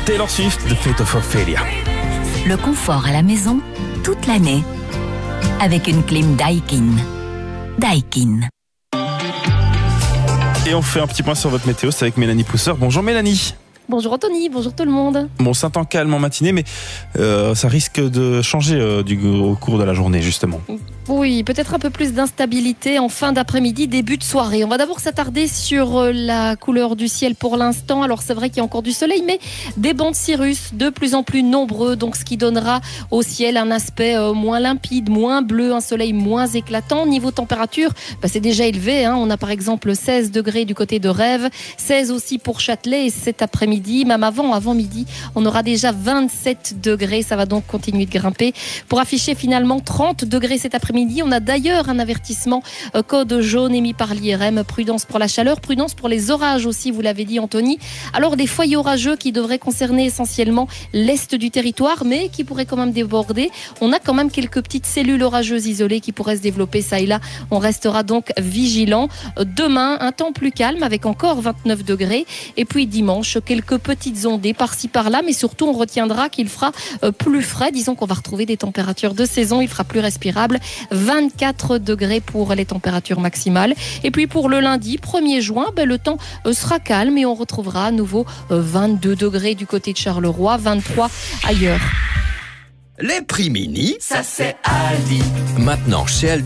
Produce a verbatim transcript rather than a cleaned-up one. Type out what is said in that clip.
Taylor Swift, The Fate of Ophelia. Le confort à la maison, toute l'année. Avec une clim Daikin. Daikin. Et on fait un petit point sur votre météo, c'est avec Mélanie Pousseur. Bonjour Mélanie. Bonjour Anthony, bonjour tout le monde. Bon, c'est un temps calme en matinée, mais euh, ça risque de changer euh, du, au cours de la journée, justement. Oui, peut-être un peu plus d'instabilité en fin d'après-midi, début de soirée. On va d'abord s'attarder sur la couleur du ciel pour l'instant. Alors c'est vrai qu'il y a encore du soleil, mais des bancs de cirrus de plus en plus nombreux, donc ce qui donnera au ciel un aspect moins limpide, moins bleu, un soleil moins éclatant. Niveau température, bah, c'est déjà élevé, hein. On a par exemple seize degrés du côté de Rèves, seize aussi pour Châtelet, et cet après-midi, même avant, avant midi, on aura déjà vingt-sept degrés. Ça va donc continuer de grimper pour afficher finalement trente degrés cet après-midi. On a d'ailleurs un avertissement euh, code jaune émis par l'I R M. Prudence pour la chaleur, prudence pour les orages aussi, vous l'avez dit Anthony. Alors des foyers orageux qui devraient concerner essentiellement l'est du territoire, mais qui pourraient quand même déborder. On a quand même quelques petites cellules orageuses isolées qui pourraient se développer ça et là. On restera donc vigilant. Demain, un temps plus calme avec encore vingt-neuf degrés. Et puis dimanche, quelques petites ondées par-ci par-là, mais surtout on retiendra qu'il fera euh, plus frais. Disons qu'on va retrouver des températures de saison, il fera plus respirable. vingt-quatre degrés pour les températures maximales. Et puis pour le lundi, premier juin, ben le temps sera calme et on retrouvera à nouveau vingt-deux degrés du côté de Charleroi, vingt-trois ailleurs. Les prix mini, ça c'est Aldi. Maintenant chez Aldi.